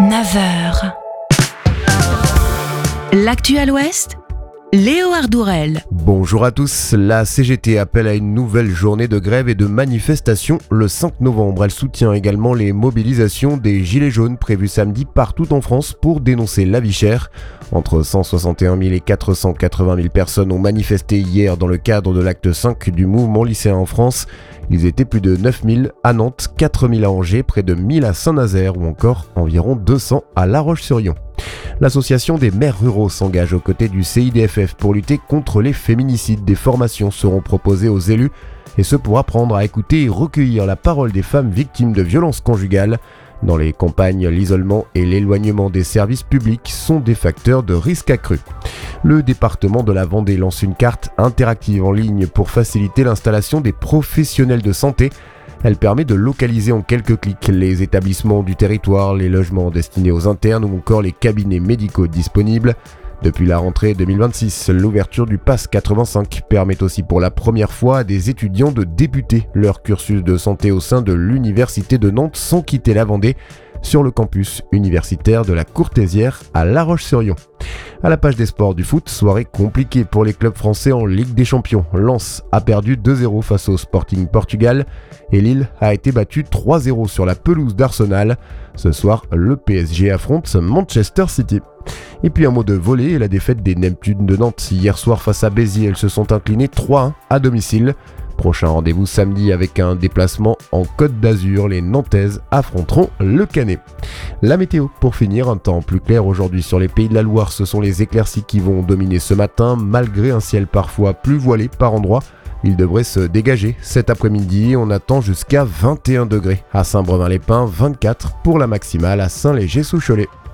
9h. L'actu à l'Ouest, Léo Ardourel. Bonjour à tous, la CGT appelle à une nouvelle journée de grève et de manifestation le 5 novembre. Elle soutient également les mobilisations des Gilets jaunes prévues samedi partout en France pour dénoncer la vie chère. Entre 161 000 et 480 000 personnes ont manifesté hier dans le cadre de l'acte 5 du mouvement lycéen en France. Ils étaient plus de 9 000 à Nantes, 4 000 à Angers, près de 1 000 à Saint-Nazaire ou encore environ 200 à La Roche-sur-Yon. L'association des maires ruraux s'engage aux côtés du CIDFF pour lutter contre les féminicides. Des formations seront proposées aux élus et ce pour apprendre à écouter et recueillir la parole des femmes victimes de violences conjugales. Dans les campagnes, l'isolement et l'éloignement des services publics sont des facteurs de risque accru. Le département de la Vendée lance une carte interactive en ligne pour faciliter l'installation des professionnels de santé. Elle permet de localiser en quelques clics les établissements du territoire, les logements destinés aux internes ou encore les cabinets médicaux disponibles. Depuis la rentrée 2026, l'ouverture du Pass 85 permet aussi pour la première fois à des étudiants de débuter leur cursus de santé au sein de l'Université de Nantes sans quitter la Vendée, sur le campus universitaire de la Courtésière à La Roche-sur-Yon. À la page des sports du foot, soirée compliquée pour les clubs français en Ligue des Champions. Lens a perdu 2-0 face au Sporting Portugal et Lille a été battu 3-0 sur la pelouse d'Arsenal. Ce soir, le PSG affronte Manchester City. Et puis un mot de volley et la défaite des Neptunes de Nantes. Hier soir face à Béziers, elles se sont inclinées 3-1 à domicile. Prochain rendez-vous samedi avec un déplacement en Côte d'Azur. Les Nantaises affronteront le Canet. La météo pour finir, un temps plus clair aujourd'hui sur les Pays de la Loire. Ce sont les éclaircies qui vont dominer ce matin malgré un ciel parfois plus voilé par endroits. Il devrait se dégager cet après-midi. On attend jusqu'à 21 degrés à Saint-Brevin-les-Pins, 24 pour la maximale à Saint-Léger-sous-Cholet.